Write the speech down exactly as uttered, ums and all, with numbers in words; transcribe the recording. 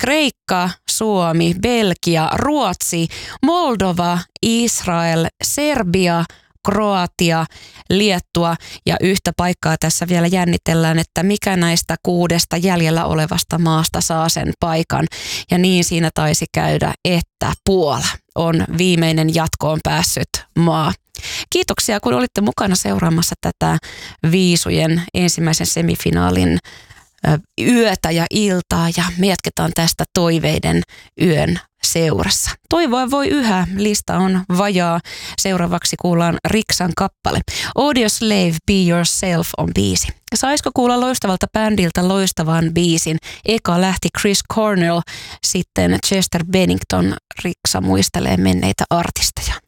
Kreikka, Suomi, Belgia, Ruotsi, Moldova, Israel, Serbia, Kroatia, Liettua ja yhtä paikkaa tässä vielä jännitellään, että mikä näistä kuudesta jäljellä olevasta maasta saa sen paikan. Ja niin siinä taisi käydä, että Puola on viimeinen jatkoon päässyt maa. Kiitoksia, kun olitte mukana seuraamassa tätä Viisujen ensimmäisen semifinaalin yötä ja iltaa ja me jatketaan tästä toiveiden yön seurassa. Toivoa voi yhä, lista on vajaa. Seuraavaksi kuullaan Riksan kappale. Audio Slave, Be Yourself on biisi. Saisiko kuulla loistavalta bändiltä loistavan biisin? Eka lähti Chris Cornell, sitten Chester Bennington. Riksa muistelee menneitä artisteja.